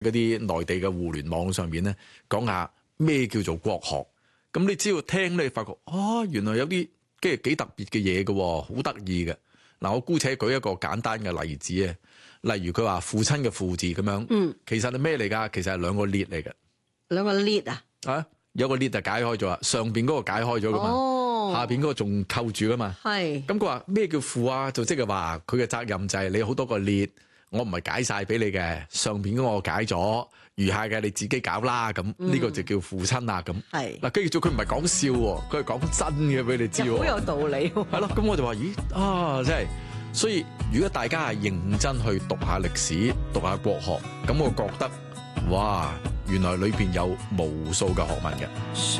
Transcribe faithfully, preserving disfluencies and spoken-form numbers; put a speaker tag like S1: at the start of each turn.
S1: 嗰啲內地嘅互聯網上面咧，講下咩叫做國學。咁你只要聽咧，你發覺啊，原來有啲即係幾特別嘅嘢嘅，好得意嘅。嗱，我姑且舉一個簡單嘅例子啊，例如佢話父親嘅父字咁樣，嗯，其實係咩嚟㗎？其實係兩個列嚟嘅，
S2: 兩個列啊，
S1: 啊，有個列就解開咗啦，上邊嗰個解開咗㗎嘛，哦、下邊嗰個仲扣住㗎嘛，係。咁佢話咩叫父啊？就即係話佢嘅責任就係你好多個列。我唔係解晒俾你嘅，上邊嗰個解咗，餘下嘅你自己搞啦。咁呢、嗯、個就叫父親啦。咁係嗱，跟住佢唔係講笑，佢係講真嘅俾你知。好有道理。係咯，咁我就話咦啊，真係。所以如果大家係認真去讀下歷史、讀下國學，咁我覺得哇，原來裏邊有無數嘅學問嘅。